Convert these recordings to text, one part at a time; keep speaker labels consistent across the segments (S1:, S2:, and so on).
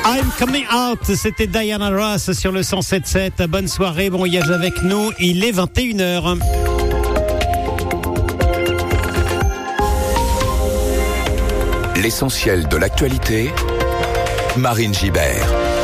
S1: I'm Coming Out, c'était Diana Ross sur le 107.7. Bonne soirée, bon voyage avec nous, il est 21h.
S2: L'essentiel de l'actualité, Marine Gibert.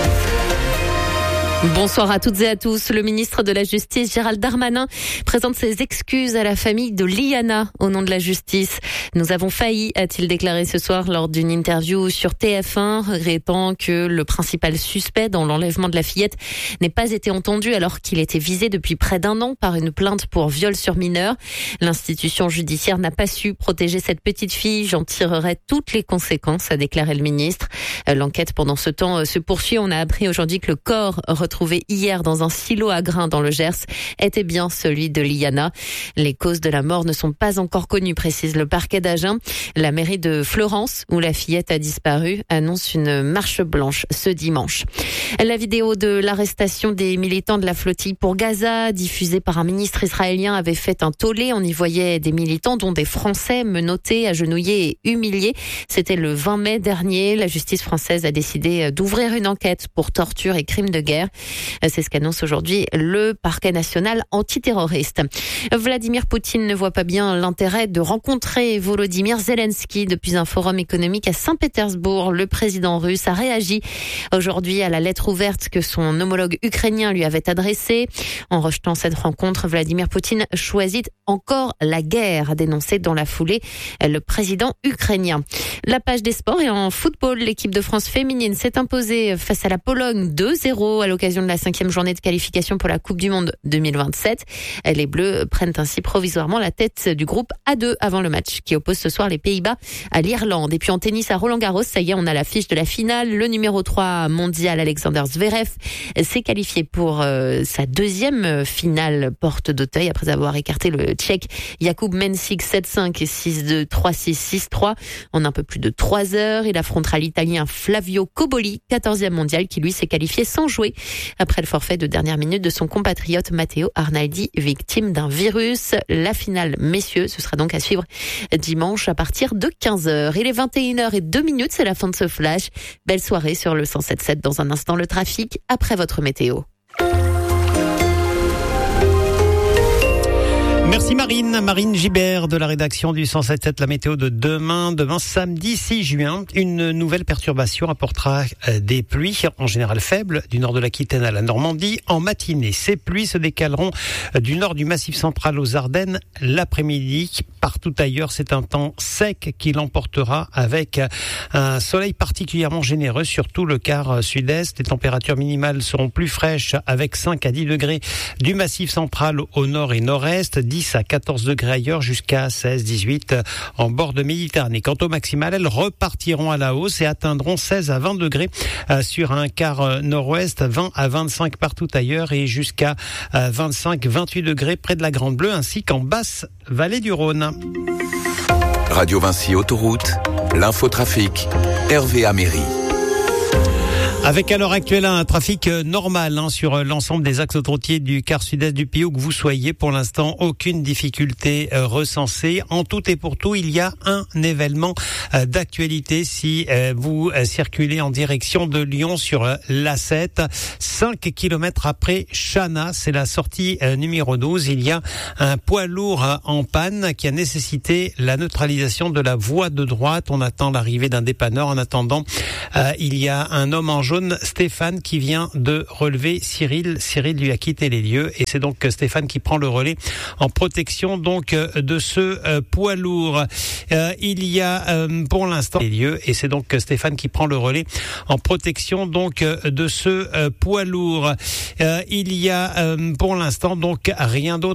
S3: Bonsoir à toutes et à tous. Le ministre de la Justice, Gérald Darmanin, présente ses excuses à la famille de Liana au nom de la justice. Nous avons failli, a-t-il déclaré ce soir lors d'une interview sur TF1, regrettant que le principal suspect dans l'enlèvement de la fillette n'ait pas été entendu alors qu'il était visé depuis près d'un an par une plainte pour viol sur mineur. L'institution judiciaire n'a pas su protéger cette petite fille. J'en tirerai toutes les conséquences, a déclaré le ministre. L'enquête pendant ce temps se poursuit. On a appris aujourd'hui que le corps retrouvé hier dans un silo à grains dans le Gers était bien celui de Liana. Les causes de la mort ne sont pas encore connues, précise le parquet d'Agen. La mairie de Florence, où la fillette a disparu, annonce une marche blanche ce dimanche. La vidéo de l'arrestation des militants de la flottille pour Gaza, diffusée par un ministre israélien, avait fait un tollé. On y voyait des militants, dont des Français, menottés, agenouillés et humiliés. C'était le 20 mai dernier. La justice française a décidé d'ouvrir une enquête pour torture et crimes de guerre. C'est ce qu'annonce aujourd'hui le parquet national antiterroriste. Vladimir Poutine ne voit pas bien l'intérêt de rencontrer Volodymyr Zelensky depuis un forum économique à Saint-Pétersbourg. Le président russe a réagi aujourd'hui à la lettre ouverte que son homologue ukrainien lui avait adressée. En rejetant cette rencontre, Vladimir Poutine choisit encore la guerre, a dénoncé dans la foulée le président ukrainien. La page des sports et en football, l'équipe de France féminine s'est imposée face à la Pologne 2-0 à l'occasion de la 5e journée de qualification pour la Coupe du Monde 2027. Les Bleus prennent ainsi provisoirement la tête du groupe A2 avant le match qui oppose ce soir les Pays-Bas à l'Irlande. Et puis en tennis à Roland-Garros, ça y est, on a l'affiche de la finale. Le numéro 3 mondial Alexander Zverev s'est qualifié pour sa deuxième finale porte d'Auteuil après avoir écarté le Tchèque Jakub Mensik 7-5 et 6-2, 3-6, 6-3 en un peu plus de 3 heures. Il affrontera l'Italien Flavio Cobolli, 14e mondial, qui lui s'est qualifié sans jouer après le forfait de dernière minute de son compatriote Matteo Arnaldi, victime d'un virus. La finale, messieurs, ce sera donc à suivre dimanche à partir de 15h. Il est 21h02, c'est la fin de ce flash. Belle soirée sur le 107.7. Dans un instant, le trafic après votre météo.
S1: Merci Marine Gibert de la rédaction du 107.7, la météo de demain samedi 6 juin. Une nouvelle perturbation apportera des pluies, en général faibles, du nord de l'Aquitaine à la Normandie. En matinée, ces pluies se décaleront du nord du Massif central aux Ardennes l'après-midi. Partout ailleurs, c'est un temps sec qui l'emportera avec un soleil particulièrement généreux sur tout le quart sud-est. Les températures minimales seront plus fraîches avec 5 à 10 degrés du Massif central au nord et nord-est, 10 à 14 degrés ailleurs jusqu'à 16, 18 en bord de Méditerranée. Quant aux maximales, elles repartiront à la hausse et atteindront 16 à 20 degrés sur un quart nord-ouest, 20 à 25 partout ailleurs et jusqu'à 25, 28 degrés près de la Grande Bleue ainsi qu'en basse vallée du Rhône.
S2: Radio Vinci Autoroute, l'infotrafic, Hervé Améry.
S1: Avec à l'heure actuelle un trafic normal sur l'ensemble des axes autoroutiers du quart sud-est du pays où que vous soyez. Pour l'instant, aucune difficulté recensée. En tout et pour tout, il y a un événement d'actualité si vous circulez en direction de Lyon sur l'A7. 5 kilomètres après Chana, c'est la sortie numéro 12. Il y a un poids lourd en panne qui a nécessité la neutralisation de la voie de droite. On attend l'arrivée d'un dépanneur. En attendant, il y a un homme en jaune, Stéphane, qui vient de relever Cyril. Cyril lui a quitté les lieux et c'est donc Stéphane qui prend le relais en protection donc de ce poids lourd. Il y a pour l'instant les lieux et c'est donc Stéphane qui prend le relais en protection donc de ce poids lourd. Il y a pour l'instant donc rien d'autre